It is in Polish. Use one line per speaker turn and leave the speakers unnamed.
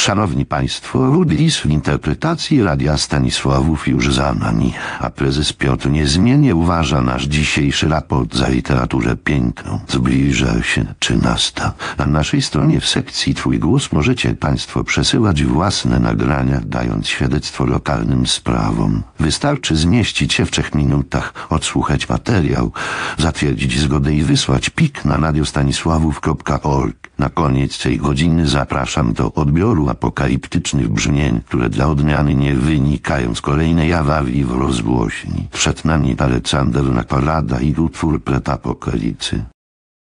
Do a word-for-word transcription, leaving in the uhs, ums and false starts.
Szanowni Państwo, Rudlis w interpretacji Radia Stanisławów już za nami, a prezes Piotr niezmiennie uważa nasz dzisiejszy raport za literaturę piękną. Zbliża się trzynasta. Na naszej stronie w sekcji Twój głos możecie Państwo przesyłać własne nagrania, dając świadectwo lokalnym sprawom. Wystarczy zmieścić się w trzech minutach, odsłuchać materiał, zatwierdzić zgodę i wysłać pik na radiostanisławów kropka org. Na koniec tej godziny zapraszam do odbioru apokaliptycznych brzmień, które dla odmiany nie wynikają z kolejnej awarii w rozgłośni. Przed nami Aleksander Naparada i utwór Pretapokalipsy.